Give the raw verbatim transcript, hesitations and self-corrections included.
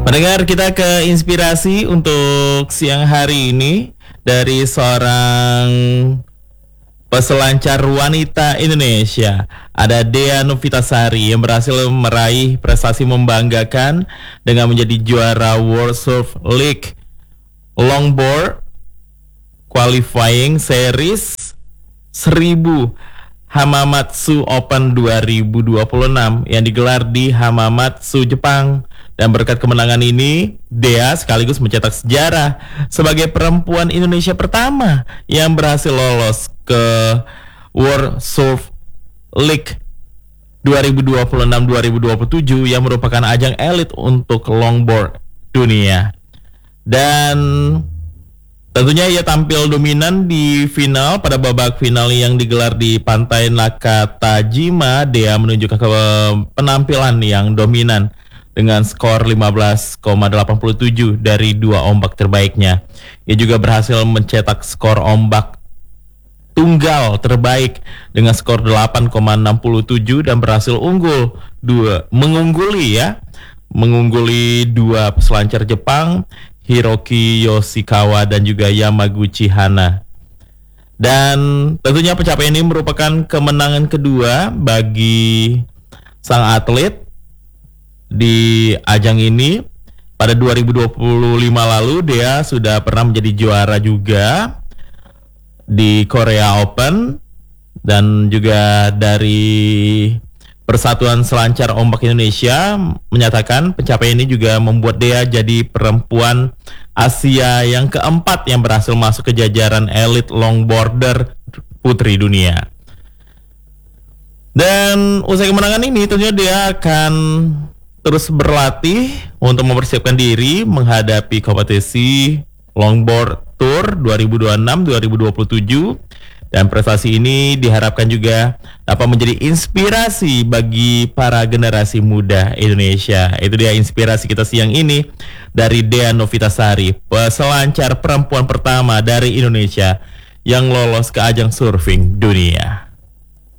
Mendengar kita ke inspirasi untuk siang hari ini dari seorang peselancar wanita Indonesia. Ada Dea Novitasari yang berhasil meraih prestasi membanggakan dengan menjadi juara World Surf League Longboard Qualifying Series seribu Hamamatsu Open dua ribu dua puluh enam yang digelar di Hamamatsu, Jepang. Dan berkat kemenangan ini, Dea sekaligus mencetak sejarah sebagai perempuan Indonesia pertama yang berhasil lolos ke World Surf League dua ribu dua puluh enam dua ribu dua puluh tujuh yang merupakan ajang elit untuk longboard dunia. Dan tentunya ia tampil dominan di final. Pada babak final yang digelar di Pantai Nakatajima, Dea menunjukkan ke penampilan yang dominan dengan skor lima belas koma delapan tujuh dari dua ombak terbaiknya. Ia juga berhasil mencetak skor ombak tunggal terbaik dengan skor delapan koma enam tujuh dan berhasil unggul dua mengungguli ya mengungguli dua peselancar Jepang, Hiroki Yoshikawa dan juga Yamaguchi Hana. Dan tentunya pencapaian ini merupakan kemenangan kedua bagi sang atlet di ajang ini. Pada dua ribu dua puluh lima lalu Dea sudah pernah menjadi juara juga di Korea Open, dan juga dari Persatuan Selancar Ombak Indonesia menyatakan pencapaian ini juga membuat Dea jadi perempuan Asia yang keempat yang berhasil masuk ke jajaran elit longboarder putri dunia. Dan usai kemenangan ini tentunya Dea akan terus berlatih untuk mempersiapkan diri menghadapi kompetisi Longboard Tour dua ribu dua puluh enam dua ribu dua puluh tujuh, dan prestasi ini diharapkan juga dapat menjadi inspirasi bagi para generasi muda Indonesia. Itu dia inspirasi kita siang ini dari Dea Novitasari, peselancar perempuan pertama dari Indonesia yang lolos ke ajang surfing dunia.